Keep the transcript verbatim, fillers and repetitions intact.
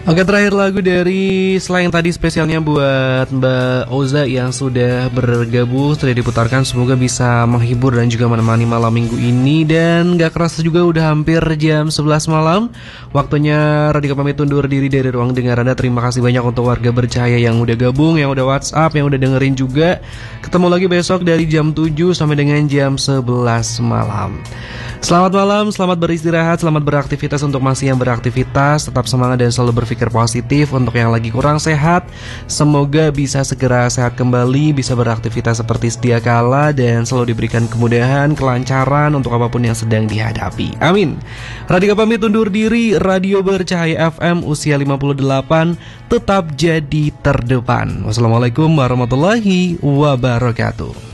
Oke, terakhir lagu dari selain tadi spesialnya buat Mbak Oza yang sudah bergabung, sudah diputarkan. Semoga bisa menghibur dan juga menemani malam minggu ini. Dan gak kerasa juga udah hampir jam sebelas malam. Waktunya Radika pamit undur diri dari ruang dengar Anda. Terima kasih banyak untuk warga Bercahaya yang udah gabung, yang udah WhatsApp, yang udah dengerin juga. Ketemu lagi besok dari jam tujuh sampai dengan jam sebelas malam. Selamat malam, selamat beristirahat, selamat beraktivitas untuk masih yang beraktivitas. Tetap semangat dan selalu berpikir positif. Untuk yang lagi kurang sehat, semoga bisa segera sehat kembali, bisa beraktivitas seperti sedia kala, dan selalu diberikan kemudahan, kelancaran untuk apapun yang sedang dihadapi. Amin. Radika pamit undur diri. Radio Bercahaya F M usia lima puluh delapan tetap jadi terdepan. Wassalamualaikum warahmatullahi wabarakatuh.